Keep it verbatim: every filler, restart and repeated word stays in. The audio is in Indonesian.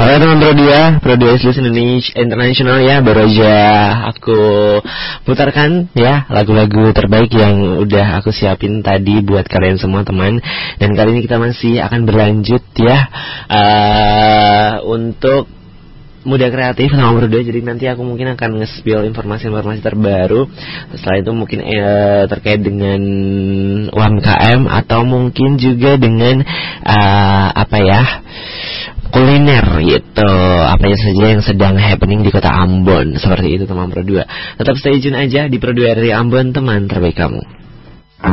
Halo teman Pro dua, Pro dua Islis Indonesia International ya. Baru aja aku putarkan ya lagu-lagu terbaik yang udah aku siapin tadi buat kalian semua teman. Dan kali ini kita masih akan berlanjut ya uh, untuk Muda Kreatif sama Pro dua. Jadi nanti aku mungkin akan nge-spill informasi-informasi terbaru. Setelah itu mungkin eh, terkait dengan U M K M atau mungkin juga dengan uh, apa ya, kuliner gitu, apa saja yang sedang happening di kota Ambon. Seperti itu teman Pro dua. Tetap stay tune aja di Pro dua R R I Ambon, teman terbaik kamu.